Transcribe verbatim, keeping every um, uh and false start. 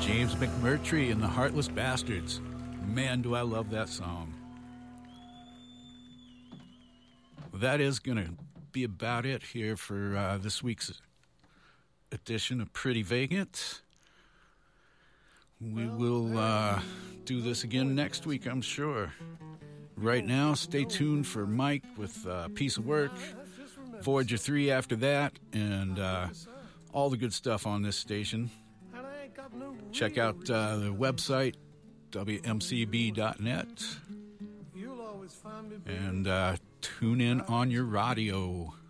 James McMurtry and the Heartless Bastards. Man, do I love that song. Well, that is going to be about it here for uh, this week's edition of Pretty Vacant. We will uh, do this again next week, I'm sure. Right now, stay tuned for Mike with uh, Piece of Work, Voyager three after that, and uh, all the good stuff on this station. Check out uh, the website, W M C B dot net, and uh, tune in on your radio.